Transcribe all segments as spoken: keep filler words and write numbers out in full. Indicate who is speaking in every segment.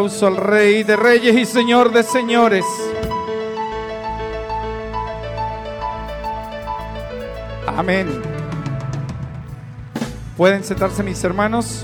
Speaker 1: Aplauso al Rey de Reyes y Señor de Señores. Amén. ¿Pueden sentarse mis hermanos?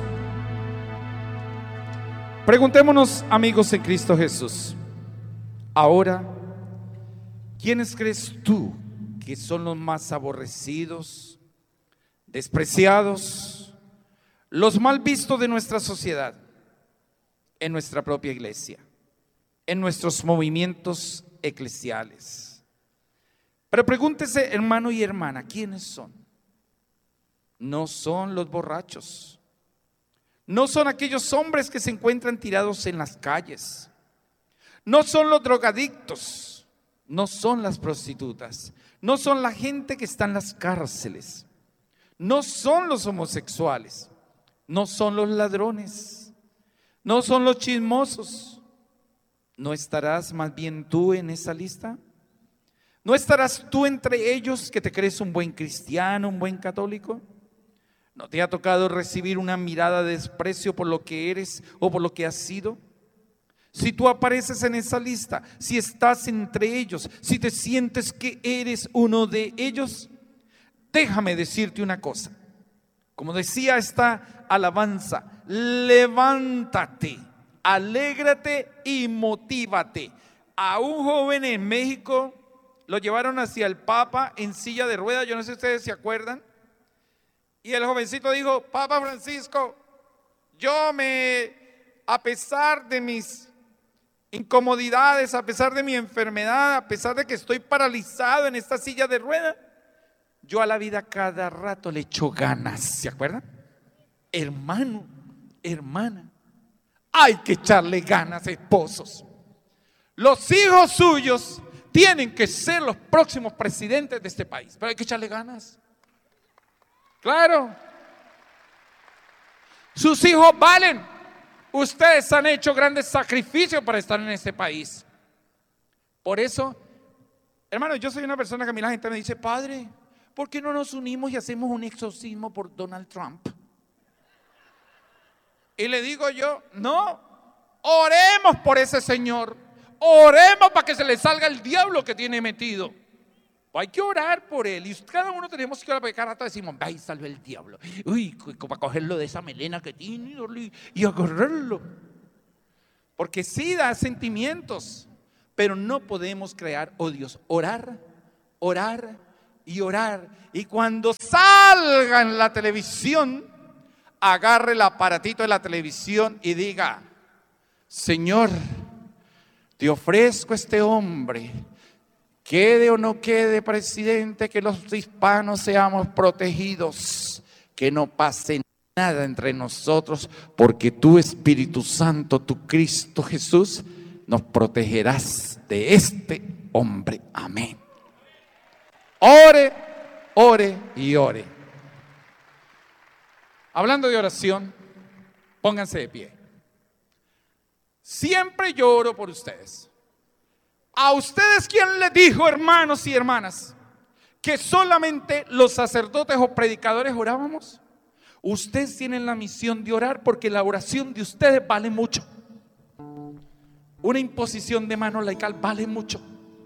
Speaker 1: Preguntémonos, amigos en Cristo Jesús, ahora, ¿quiénes crees tú que son los más aborrecidos, despreciados, los mal vistos de nuestra sociedad, en nuestra propia iglesia, en nuestros movimientos eclesiales? Pero pregúntese, hermano y hermana, ¿quiénes son? No son los borrachos, no son aquellos hombres que se encuentran tirados en las calles, no son los drogadictos, no son las prostitutas, no son la gente que está en las cárceles, no son los homosexuales, no son los ladrones, no son los chismosos. ¿No estarás más bien tú en esa lista? ¿No estarás tú entre ellos que te crees un buen cristiano, un buen católico? ¿No te ha tocado recibir una mirada de desprecio por lo que eres o por lo que has sido? Si tú apareces en esa lista, si estás entre ellos, si te sientes que eres uno de ellos, déjame decirte una cosa. Como decía esta alabanza, levántate, alégrate y motívate. A un joven en México lo llevaron hacia el Papa en silla de ruedas, yo no sé si ustedes se acuerdan. Y el jovencito dijo: Papa Francisco, yo me, a pesar de mis incomodidades, a pesar de mi enfermedad, a pesar de que estoy paralizado en esta silla de ruedas, yo a la vida cada rato le echo ganas. ¿Se acuerdan? Hermano, hermana, hay que echarle ganas, esposos. Los hijos suyos tienen que ser los próximos presidentes de este país, pero hay que echarle ganas. Claro. Sus hijos valen. Ustedes han hecho grandes sacrificios para estar en este país. Por eso, hermano, yo soy una persona que a mí la gente me dice: padre, ¿por qué no nos unimos y hacemos un exorcismo por Donald Trump? Y le digo yo: no, oremos por ese señor, oremos para que se le salga el diablo que tiene metido. Hay que orar por él, y cada uno tenemos que orar, porque cada rato decimos: ay, salve el diablo, uy, para cogerlo de esa melena que tiene y agarrarlo. Porque sí da sentimientos, pero no podemos crear odios. Orar, orar y orar. Y cuando salga en la televisión, agarre el aparatito de la televisión y diga: Señor, te ofrezco este hombre, quede o no quede presidente, que los hispanos seamos protegidos, que no pase nada entre nosotros, porque tú, Espíritu Santo, tu Cristo Jesús, nos protegerás de este hombre. Amén. Ore, ore y ore. Hablando de oración, pónganse de pie. Siempre yo oro por ustedes. ¿A ustedes quién les dijo, hermanos y hermanas, que solamente los sacerdotes o predicadores orábamos? Ustedes tienen la misión de orar, porque la oración de ustedes vale mucho. Una imposición de mano laical vale mucho.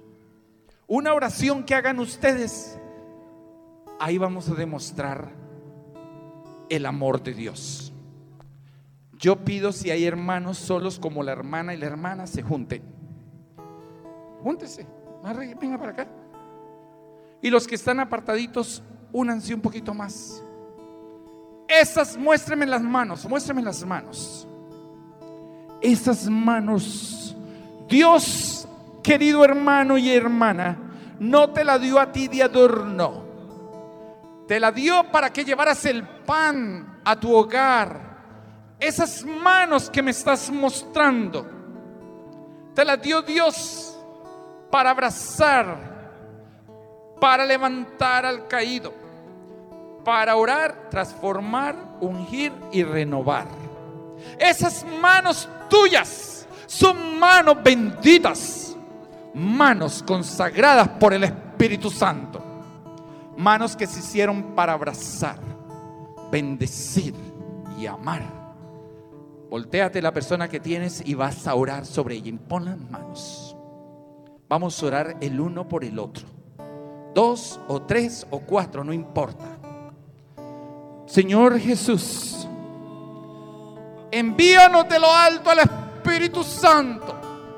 Speaker 1: Una oración que hagan ustedes, ahí vamos a demostrar el amor de Dios. Yo pido, si hay hermanos solos como la hermana y la hermana, se junten. Júntese, venga para acá. Y los que están apartaditos, únanse un poquito más. Esas, muéstrenme las manos, muéstrenme las manos. Esas manos, Dios, querido hermano y hermana, no te la dio a ti de adorno. Te la dio para que llevaras el pan a tu hogar. Esas manos que me estás mostrando, te las dio Dios para abrazar, para levantar al caído, para orar, transformar, ungir y renovar. Esas manos tuyas son manos benditas, manos consagradas por el Espíritu Santo, manos que se hicieron para abrazar, bendecir y amar. Voltéate a la persona que tienes y vas a orar sobre ella. Impon las manos. Vamos a orar el uno por el otro. Dos o tres o cuatro, no importa. Señor Jesús, envíanos de lo alto al Espíritu Santo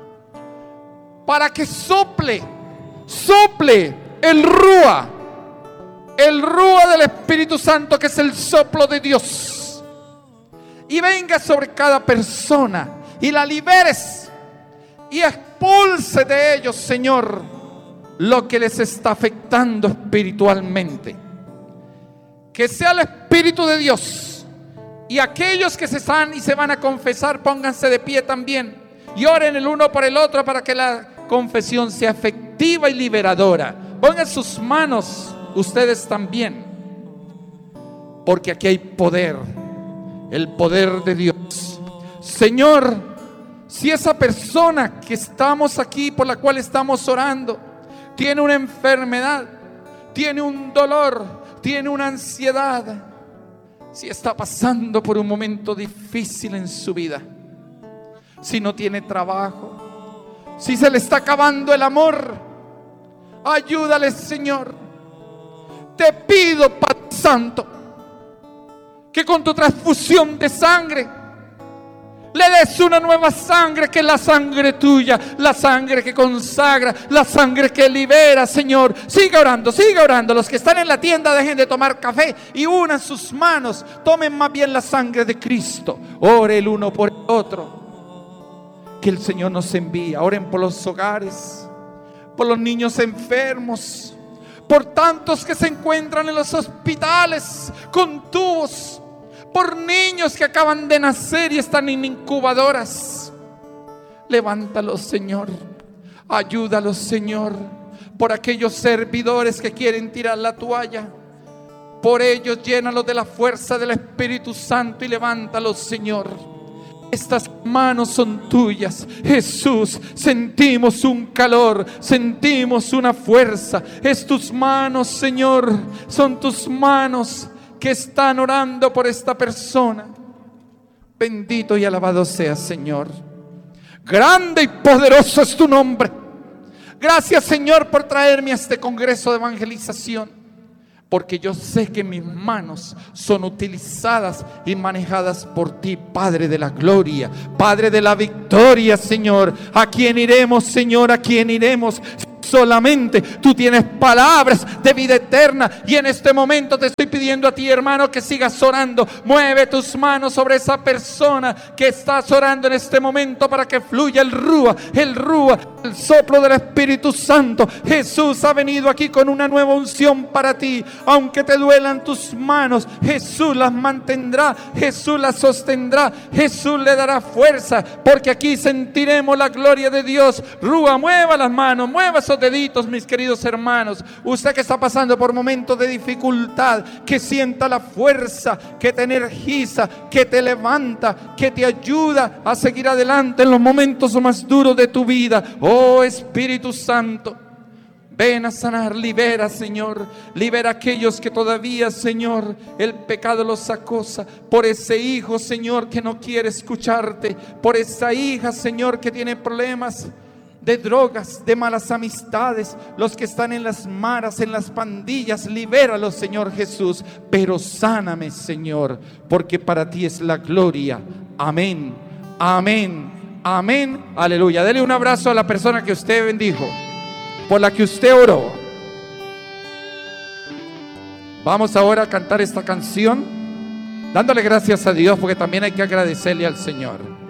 Speaker 1: para que sople, sople el Rúa, el Rúa del Espíritu Santo, que es el soplo de Dios, y venga sobre cada persona y la liberes y expulse de ellos, Señor, lo que les está afectando espiritualmente. Que sea el Espíritu de Dios, y aquellos que se están y se van a confesar, pónganse de pie también y oren el uno por el otro para que la confesión sea efectiva y liberadora. Pongan sus manos ustedes también, porque aquí hay poder, el poder de Dios. Señor, si esa persona que estamos aquí, por la cual estamos orando, tiene una enfermedad, tiene un dolor, tiene una ansiedad, si está pasando por un momento difícil en su vida, si no tiene trabajo, si se le está acabando el amor, ayúdale, Señor. Te pido, Padre Santo, que con tu transfusión de sangre le des una nueva sangre, que es la sangre tuya, la sangre que consagra, la sangre que libera, Señor. Siga orando, siga orando. Los que están en la tienda, dejen de tomar café y unan sus manos, tomen más bien la sangre de Cristo. Ore el uno por el otro, que el Señor nos envía. Oren por los hogares, por los niños enfermos, por tantos que se encuentran en los hospitales con tubos, por niños que acaban de nacer y están en incubadoras. Levántalos, Señor. Ayúdalos, Señor. Por aquellos servidores que quieren tirar la toalla, por ellos llénalos de la fuerza del Espíritu Santo y levántalos, Señor. Estas manos son tuyas, Jesús. Sentimos un calor, sentimos una fuerza. Es tus manos, Señor. Son tus manos que están orando por esta persona. Bendito y alabado seas, Señor. Grande y poderoso es tu nombre. Gracias, Señor, por traerme a este congreso de evangelización, porque yo sé que mis manos son utilizadas y manejadas por ti, Padre de la gloria, Padre de la victoria, Señor. ¿A quién iremos, Señor? ¿A quién iremos? Solamente tú tienes palabras de vida eterna. Y en este momento te estoy pidiendo a ti, hermano, que sigas orando. Mueve tus manos sobre esa persona que estás orando en este momento, para que fluya el Rúa, el Rúa, el soplo del Espíritu Santo. Jesús ha venido aquí con una nueva unción para ti. Aunque te duelan tus manos, Jesús las mantendrá, Jesús las sostendrá, Jesús le dará fuerza, porque aquí sentiremos la gloria de Dios. Rúa, mueva las manos, mueva esos deditos, mis queridos hermanos. Usted que está pasando por momentos de dificultad, que sienta la fuerza que te energiza, que te levanta, que te ayuda a seguir adelante en los momentos más duros de tu vida. Oh Espíritu Santo, ven a sanar, libera, Señor. Libera a aquellos que todavía, Señor, el pecado los acosa. Por ese hijo, Señor, que no quiere escucharte. Por esa hija, Señor, que tiene problemas de drogas, de malas amistades, los que están en las maras, en las pandillas. Libéralos, Señor Jesús. Pero sáname, Señor, porque para ti es la gloria. Amén, amén, amén, aleluya. Dele un abrazo a la persona que usted bendijo, por la que usted oró. Vamos ahora a cantar esta canción, dándole gracias a Dios, porque también hay que agradecerle al Señor.